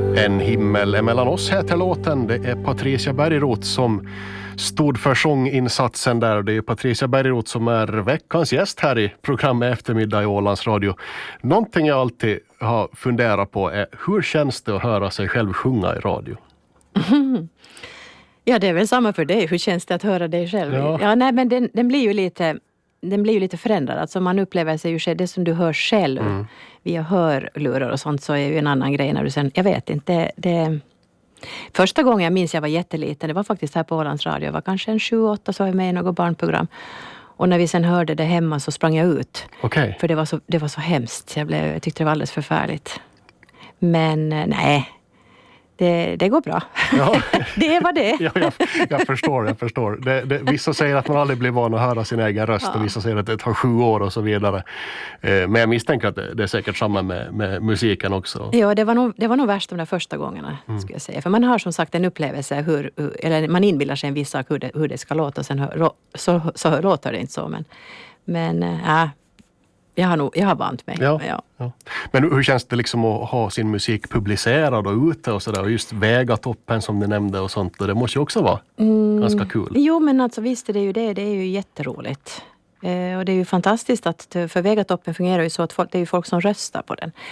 En himmel emellan oss heter låten. Det är Patricia Bergroth som stod för sånginsatsen där. Det är Patricia Bergroth som är veckans gäst här i programmet Eftermiddag i Ålands Radio. Någonting jag alltid har funderat på är hur känns det att höra sig själv sjunga i radio? Ja, det är väl samma för dig. Hur känns det att höra dig själv? Ja, nej, men den blir ju lite förändrad. Alltså man upplever sig ju själv, det som du hör själv via hörlurar och sånt, så är ju en annan grej när du sen, jag vet inte, första gången jag minns jag var jätteliten, det var faktiskt här på Ålands Radio, jag var kanske en 7-8, så var jag med i något barnprogram. Och när vi sen hörde det hemma så sprang jag ut. Okay. För det var så hemskt, jag tyckte det var alldeles förfärligt. Men nej, det går bra. Ja. Det är vad det är. Ja, jag förstår. Vissa säger att man aldrig blir van att höra sin egen röst, och vissa säger att det tar 7 år och så vidare. Men jag misstänker att det är säkert samma med musiken också. Ja, det var nog värst de där första gången, skulle jag säga. För man har som sagt en upplevelse, eller man inbillar sig en viss sak hur det ska låta, och sen så låter det inte så. Men jag har vant mig. Ja. Men hur känns det liksom att ha sin musik publicerad och ute och sådär, och just väga toppen som du nämnde och sånt, och det måste ju också vara ganska kul. Jo, men alltså visst är det ju det är ju jätteroligt. Och det är ju fantastiskt att, för Väga toppen fungerar ju så att det är ju folk som röstar på den.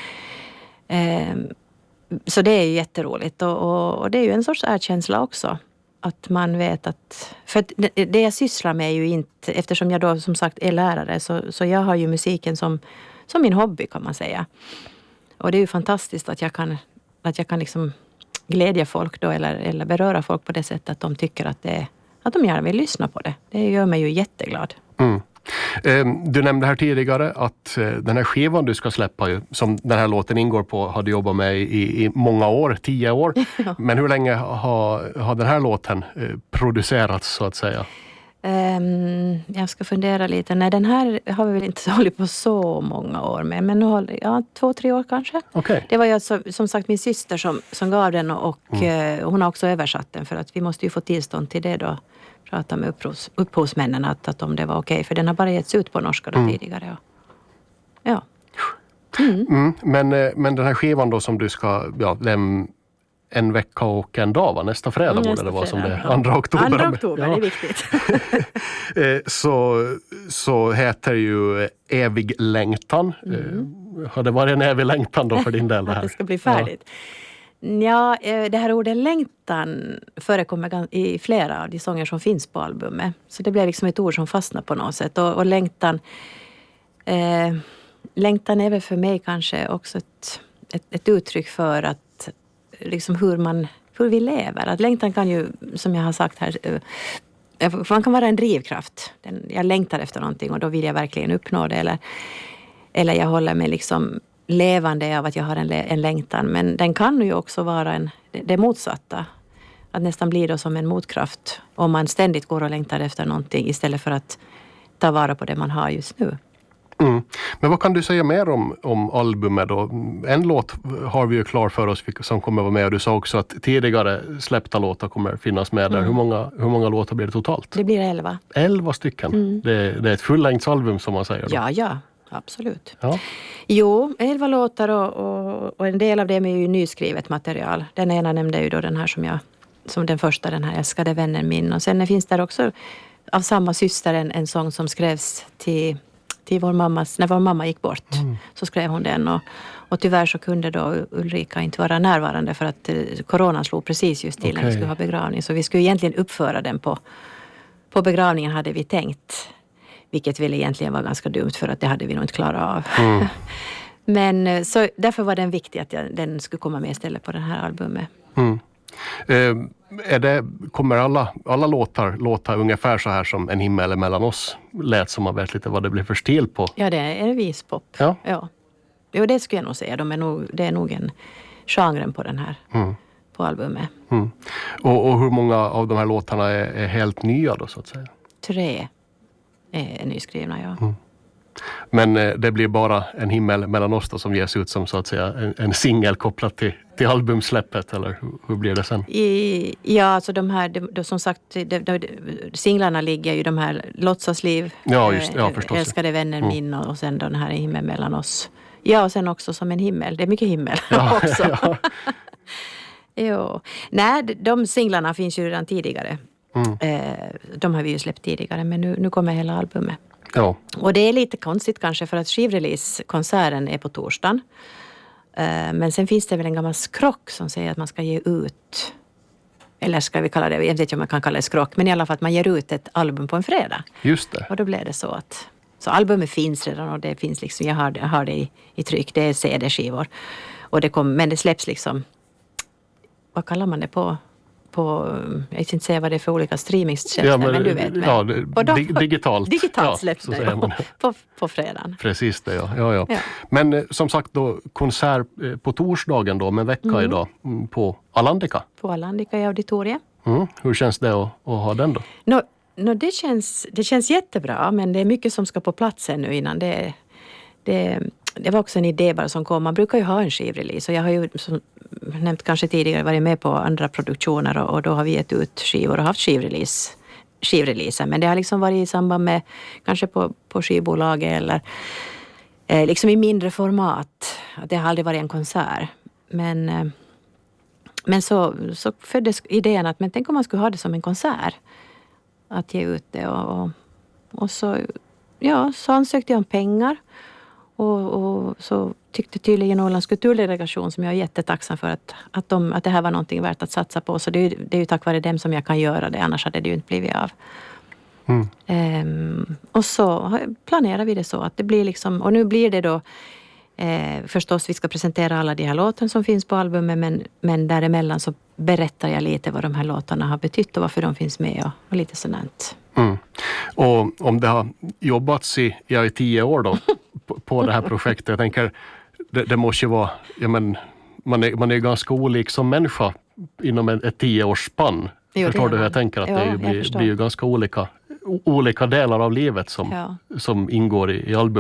Så det är ju jätteroligt, och det är ju en sorts erkänsla också. Att man vet att, för det jag sysslar med är ju inte, eftersom jag då som sagt är lärare, så jag har ju musiken som min hobby, kan man säga. Och det är ju fantastiskt att jag kan liksom glädja folk då, eller beröra folk på det sättet att de tycker att de gärna vill lyssna på det. Det gör mig ju jätteglad. Du nämnde här tidigare att den här skivan du ska släppa, som den här låten ingår på, har du jobbat med i många år, 10 år. Ja. Men hur länge har den här låten producerats, så att säga? Jag ska fundera lite. Nej, den här har vi väl inte hållit på så många år med. Men nu 2-3 år kanske. Okay. Det var ju som sagt min syster som gav den, och hon har också översatt den, för att vi måste ju få tillstånd till det då. Prata med upphovsmännen att om det var okej. För den har bara getts ut på norska då tidigare. Ja. Men den här skivan då som du ska, en vecka och en dag, va? Nästa fredag borde det vara, som det är 2 oktober. 2 oktober, det är viktigt. Så heter ju Evig längtan. Har det varit en evig längtan då för din del? Att det ska bli färdigt. Ja, det här ordet längtan förekommer i flera av de sånger som finns på albumet. Så det blir liksom ett ord som fastnar på något sätt. Och längtan är väl för mig kanske också ett uttryck för att liksom hur vi lever. Att längtan kan ju, som jag har sagt här, man kan vara en drivkraft. Jag längtar efter någonting och då vill jag verkligen uppnå det. Eller jag håller mig liksom levande av att jag har en längtan. Men den kan ju också vara det motsatta. Att nästan bli då som en motkraft om man ständigt går och längtar efter någonting istället för att ta vara på det man har just nu. Men vad kan du säga mer om albumet då? En låt har vi ju klar för oss som kommer vara med, och du sa också att tidigare släppta låtar kommer finnas med där. Hur många låtar blir det totalt? Det blir 11. 11 stycken? Det är ett fullängdsalbum som man säger då. Ja. Absolut. Ja. Jo, 11 låtar och en del av det är ju nyskrivet material. Den ena nämnde ju då den här som den första, den här Älskade vännen min. Och sen finns där också av samma syster en sång som skrevs till när vår mamma gick bort. Så skrev hon den, och tyvärr så kunde då Ulrika inte vara närvarande för att coronan slog precis just till när vi skulle ha begravning. Så vi skulle egentligen uppföra den på begravningen, hade vi tänkt. Vilket väl egentligen var ganska dumt, för att det hade vi nog inte klarat av. Men så därför var den viktig att den skulle komma med istället på den här albumet. Kommer alla låtar låta ungefär så här som En himmel mellan oss lät, som man vet lite vad det blir för stil på? Ja, det är vispop. Ja. Jo, det skulle jag nog säga. Det är nog en genren på den här på albumet. Och hur många av de här låtarna är helt nya då, så att säga? 3 är nyskrivna, ja. Men det blir bara En himmel mellan oss då, som ges ut som, så att säga, en singel kopplat till albumsläppet, eller hur blir det sen? Ja, alltså de här, som sagt, singlarna ligger ju de här Låtsasliv, förstås. Älskade vänner min, och sen den här En himmel mellan oss. Ja, och sen också Som en himmel. Det är mycket himmel också. Jo. Nej, de singlarna finns ju redan tidigare. De har vi ju släppt tidigare, men nu kommer hela albumet. Ja. Och det är lite konstigt kanske för att skivrelease-konserten är på torsdagen. Men sen finns det väl en gammal skrock som säger att man ska ge ut, eller ska vi kalla det, jag vet inte om man kan kalla det skrock, men i alla fall att man ger ut ett album på en fredag. Just det. Och då blev det så att, så albumet finns redan och det finns liksom, jag har det i tryck, det är CD-skivor. Och men det släpps liksom, vad kallar man det på jag vet inte säga vad det är för olika streamingtjänster, men du vet. Ja, digitalt. Digitalt släpps så det säger man. På fredagen. Precis det, ja. Men som sagt då, konsert på torsdagen då, med vecka idag på Alandica. På Alandica i auditoriet. Hur känns det att ha den då? Det känns jättebra, men det är mycket som ska på plats ännu innan det var också en idé bara som kom. Man brukar ju ha en skivrelease och jag har ju som nämnt kanske tidigare varit med på andra produktioner och då har vi gett ut skivor och haft skivreleaser. Men det har liksom varit i samband med kanske på skivbolaget eller liksom i mindre format. Det har aldrig varit en konsert. Men så föddes idén att men tänk om man skulle ha det som en konsert. Att ge ut det och så ansökte jag om pengar. Och så tyckte tydligen Ålands kulturdelegation, som jag är jättetacksam för att det här var någonting värt att satsa på. Så det är ju tack vare dem som jag kan göra det, annars hade det ju inte blivit av. Och så planerar vi det så att det blir liksom, och nu blir det då förstås vi ska presentera alla de här låtarna som finns på albumet, men däremellan så berättar jag lite vad de här låtarna har betytt och varför de finns med och lite sådant. Och om det har jobbats i 10 år då på det här projektet, jag tänker det måste ju vara, man är ju ganska olik som människa inom ett 10-årsspann. Förstår du hur jag tänker? Att det blir ju ganska olika delar av livet som ingår i albumet.